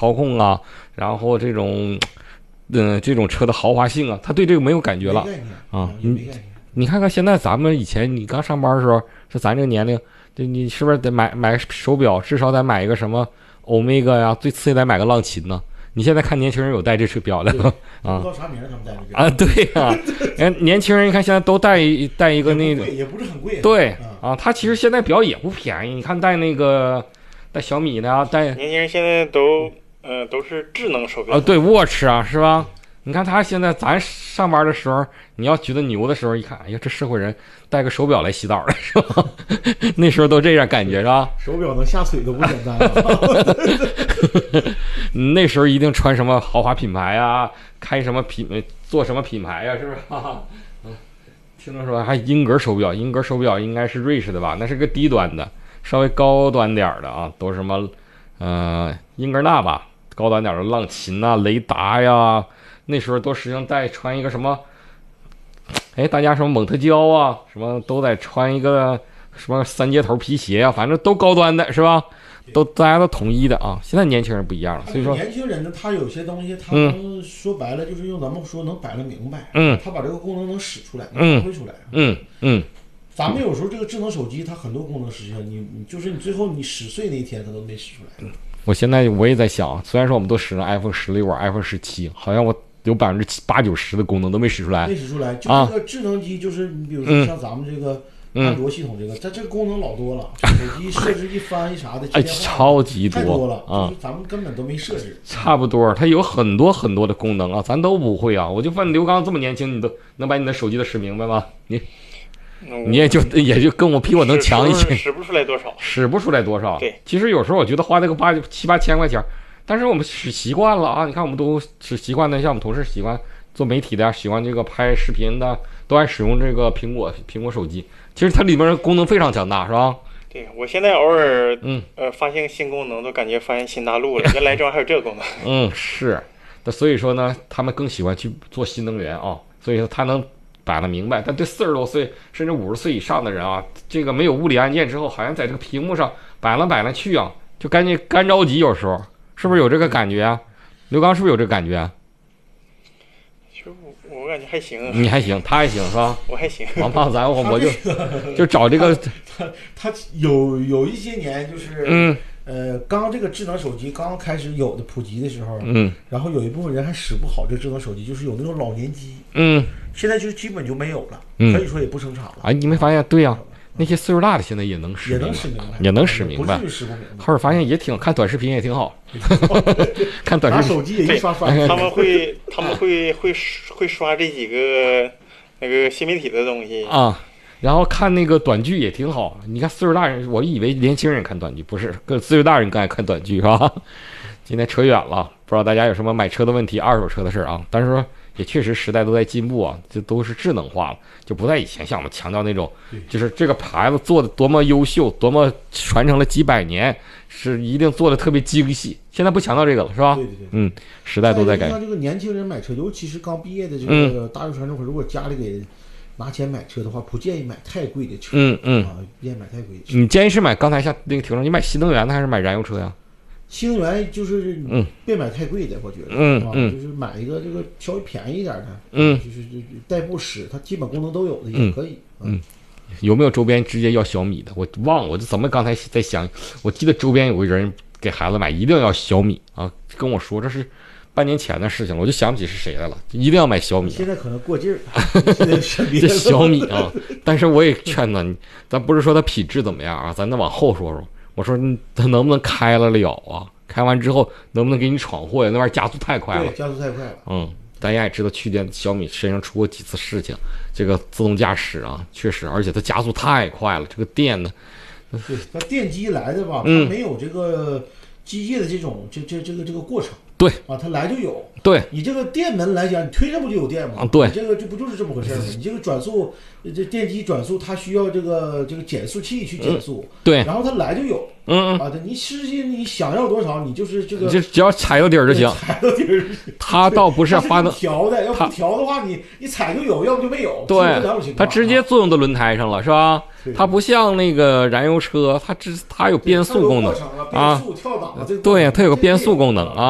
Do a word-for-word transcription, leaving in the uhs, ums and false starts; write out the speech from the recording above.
操控啊，然后这种，嗯、呃，这种车的豪华性啊，他对这个没有感觉了啊。你你看看现在咱们以前你刚上班的时候，是咱这个年龄，对你是不是得买买手表，至少得买一个什么欧米伽呀，最次也得买个浪琴呢？你现在看年轻人有戴这车表的吗？啊， 不知道啥名他们戴这个啊，对呀、啊，年轻人你看现在都戴一戴一个那个， 也不是很贵， 对啊，他其实现在表也不便宜，你看戴那个戴小米的啊，戴年轻人现在都呃都是智能手表啊，对 Watch 啊，是吧？你看他现在咱上班的时候，你要觉得牛的时候，一看，哎呀，这社会人戴个手表来洗澡了，是吧？那时候都这样感觉是吧？ 手表能下水都不简单、啊。 那时候一定穿什么豪华品牌啊，开什么品，做什么品牌啊，是不是？嗯，听他说还英格手表，英格手表应该是瑞士的吧？那是个低端的，稍微高端点的啊，都是什么呃英格纳吧，高端点的浪琴啊、雷达呀。那时候都实际上带穿一个什么，哎，大家什么蒙特娇啊，什么都得穿一个什么三接头皮鞋啊，反正都高端的是吧？都大家都统一的啊。现在年轻人不一样了，所以说年轻人呢，他有些东西，他能说白了、嗯、就是用咱们说能摆了明白， 嗯， 他把这个功能能使出来，能发挥出来， 嗯嗯。 咱们有时候这个智能手机，它很多功能实际上你你就是你最后你十岁那一天，它都没使出来。 我现在我也在想，虽然说我们都使了 iPhone 十六、iPhone 十七，好像我。有百分之七八九十的功能都没使出来， 没使出来。就这个智能机，就是你比如说像咱们这个安卓系统这个，它、嗯、这个功能老多了，手机设置一翻一啥的， 哎，超级多， 太多了啊！就是咱们根本都没设置。 差不多，它有很多很多的功能啊，咱都不会啊。我就问刘刚这么年轻，你都能把你的手机都使明白吗？你，你也就也就跟我比我能强一些， 使不出来多少， 使不出来多少。 对， 其实有时候我觉得花那个八七八千块钱，但是我们使习惯了啊。你看我们都使习惯的，像我们同事习惯。做媒体的喜欢这个拍视频的，都爱使用这个苹果苹果手机。其实它里面的功能非常强大，是吧？ 对，我现在偶尔嗯呃发现新功能，都感觉发现新大陆了。原来这玩意儿还有这个功能。 嗯，是。那所以说呢，他们更喜欢去做新能源啊。所以说他能摆得明白。但对四十多岁甚至五十岁以上的人啊，这个没有物理按键之后，好像在这个屏幕上摆来摆来去啊，就赶紧干着急。有时候是不是有这个感觉啊？刘刚是不是有这个感觉啊？ 我感觉还行， 你还行，他还行是吧？ 我还行。 王胖咱我我就就找这个， 他他有有一些年就是嗯呃，刚这个智能手机刚开始有的普及的时候， 嗯， 然后有一部分人还使不好这智能手机，就是有那种老年机， 嗯， 现在就基本就没有了， 嗯， 可以说也不生产了。 啊，你没发现？对呀、啊。那些岁数大的现在也能使， 也能使明白， 也能使明白。 不至于使不明白。 后来发现也挺看短视频也挺好，看短视频。 手机也一刷刷。 他们会他们会会会刷这几个那个新媒体的东西啊，然后看那个短剧也挺好。你看岁数大人，我以为年轻人看短剧，不是，跟岁数大人更爱看短剧是吧？今天扯远了，不知道大家有什么买车的问题、二手车的事啊？但是说。也确实时代都在进步啊，这都是智能化了，就不在以前像我们强调那种，就是这个牌子做的多么优秀，多么传承了几百年，是一定做的特别精细。现在不强调这个了，是吧？ 对对对， 嗯，时代都在改。 像这个年轻人买车，尤其是刚毕业的这个大学生这会儿，如果家里给拿钱买车的话，不建议买太贵的车。 嗯嗯啊，不建议买太贵的车。 你建议是买刚才像那个听众，你买新能源的还是买燃油车呀？ 新能源就是嗯，别买太贵的，我觉得， 嗯嗯， 啊、就是买一个这个稍微便宜一点的， 嗯， 就是代步使，它基本功能都有的也可以。 嗯，嗯有没有周边直接要小米的？我忘了，我就怎么刚才在想，我记得周边有个人给孩子买一定要小米啊，跟我说这是半年前的事情了，我就想不起是谁来了，一定要买小米、啊。 现在可能过劲儿，现在这小米啊，但是我也劝他，咱不是说它品质怎么样啊，咱再往后说说。我说他能不能开了了啊？开完之后能不能给你闯祸呀？那玩意儿加速太快了， 对，加速太快了。 嗯，大家也知道，去年小米身上出过几次事情，这个自动驾驶啊，确实，而且它加速太快了。这个电呢， 对，它电机来的吧，它嗯、 没有这个机械的这种这这这个这个过程。 对啊，它来就有。 对， 你这个电门来讲，你推上不就有电吗？ 啊，对， 你这个就不就是这么回事吗？你这个转速，这电机转速，它需要这个这个减速器去减速， 嗯、对， 然后它来就有， 嗯啊，你实际你想要多少，你就是这个， 就只要踩到底儿就行， 踩到底儿。 它倒不是发动调的，要不调的话，你你踩就有，要不就没有。 对，它直接作用到轮胎上了，是吧？它不像那个燃油车，它只它有变速功能啊，变速跳档， 对，它有个变速功能啊。